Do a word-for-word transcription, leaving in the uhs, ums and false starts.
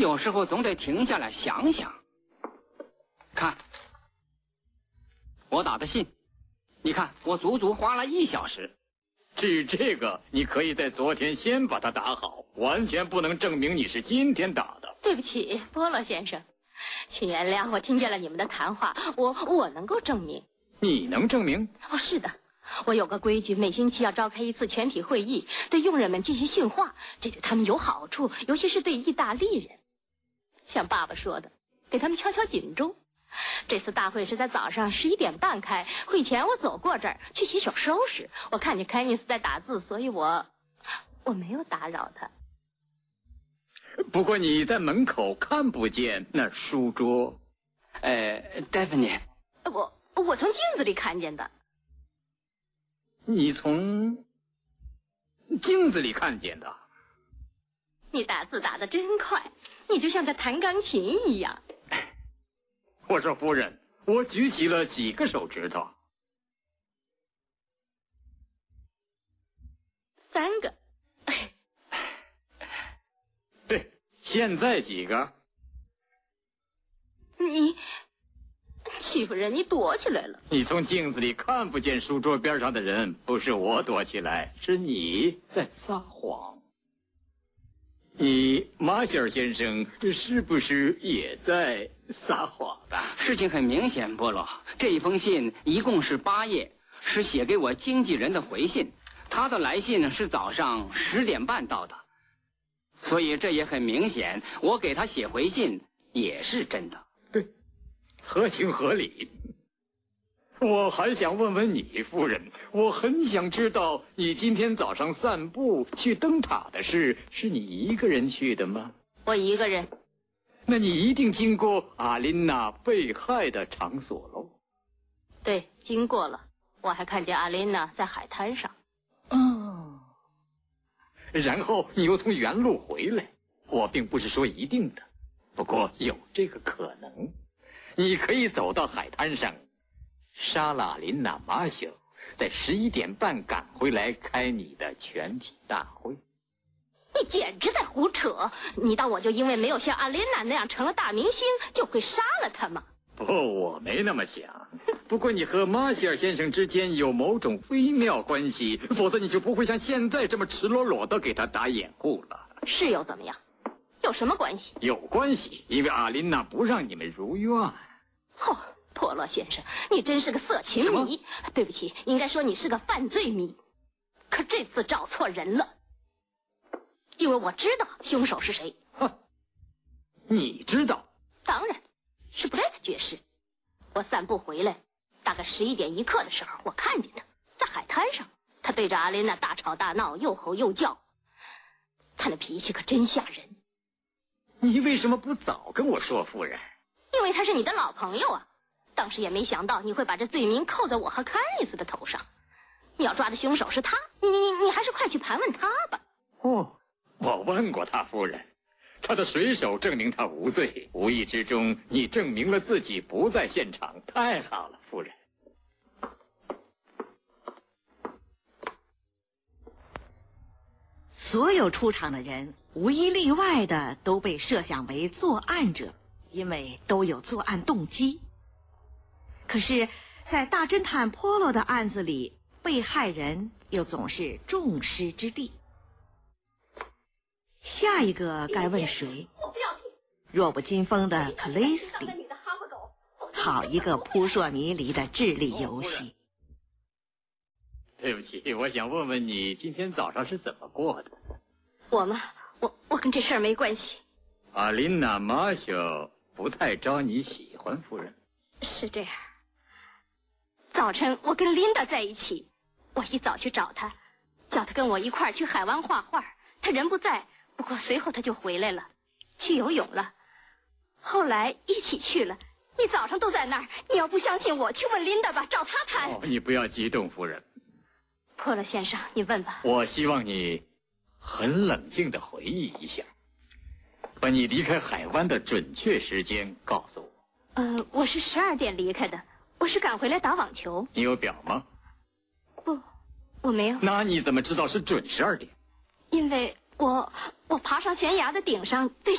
有时候总得停下来想想。看，我打的信，你看，我足足花了一小时。 至于这个，你可以在昨天先把它打好，完全不能证明你是今天打的。 对不起，波罗先生，请原谅，我听见了你们的谈话，我我能够证明。 你能证明？ 哦，是的，我有个规矩，每星期要召开一次全体会议，对佣人们进行训话，这对他们有好处，尤其是对意大利人。像爸爸说的，给他们敲敲警钟。这次大会是在早上十一点半开，会前我走过这儿去洗手收拾，我看见凯尼斯在打字，所以我我没有打扰他。 不过你在门口看不见那书桌。 呃，戴芬妮， 我我从镜子里看见的。 你从镜子里看见的？ 你打字打得真快，你就像在弹钢琴一样。 我说夫人，我举起了几个手指头？ 三个。 对，现在几个？ 你欺负人，你躲起来了。 你从镜子里看不见书桌边上的人，不是我躲起来，是你在撒谎。你马歇尔先生是不是也在撒谎的？ 事情很明显，波罗，这一封信一共是八页，是写给我经纪人的回信。他的来信是早上十点半到的，所以这也很明显，我给他写回信也是真的。 对，合情合理。我还想问问你，夫人，我很想知道你今天早上散步去灯塔的事，是你一个人去的吗？ 我一个人。 那你一定经过阿琳娜被害的场所喽？ 对，经过了。我还看见阿琳娜在海滩上。 哦。然后你又从原路回来。我并不是说一定的，不过有这个可能。你可以走到海滩上，莎拉琳娜马修在十一点半赶回来开你的全体大会。 你简直在胡扯！你当我就因为没有像阿琳娜那样成了大明星，就会杀了他吗？ 不，我没那么想。不过你和马歇尔先生之间有某种微妙关系，否则你就不会像现在这么赤裸裸的给他打掩护了。 是又怎么样？有什么关系？ 有关系，因为阿琳娜不让你们如愿。 哦，波洛先生，你真是个色情迷。对不起，应该说你是个犯罪迷。可这次找错人了，因为我知道凶手是谁。 哼，你知道？ 当然，是布莱特爵士。我散步回来，大概十一点一刻的时候，我看见他在海滩上，他对着阿琳娜大吵大闹，又吼又叫，他那脾气可真吓人。 你为什么不早跟我说，夫人？ 因为他是你的老朋友啊，当时也没想到你会把这罪名扣在我和康尼斯的头上。你要抓的凶手是他，你你你你还是快去盘问他吧。 哦，我问过他，夫人，他的水手证明他无罪，无意之中你证明了自己不在现场，太好了，夫人。 所有出场的人无一例外的都被设想为作案者，因为都有作案动机。可是在大侦探波洛的案子里，被害人又总是众矢之的。下一个该问谁？弱不禁风的克雷斯蒂。好一个扑朔迷离的智力游戏。 对不起，我想问问你今天早上是怎么过的？ 我吗？我我跟这事儿没关系。 阿琳娜马修不太招你喜欢，夫人。 是这样。早晨我跟琳达在一起，我一早去找她，叫她跟我一块儿去海湾画画。她人不在，不过随后她就回来了，去游泳了。后来一起去了，一早上都在那儿。你要不相信我，去问琳达吧，找她谈。 哦，你不要激动，夫人。 破了先生，你问吧。 我希望你很冷静地回忆一下，把你离开海湾的准确时间告诉我。 呃，我是十二点离开的，我是赶回来打网球。 你有表吗？ 不，我没有。 那你怎么知道是准十二点？ 因为我我爬上悬崖的顶上，对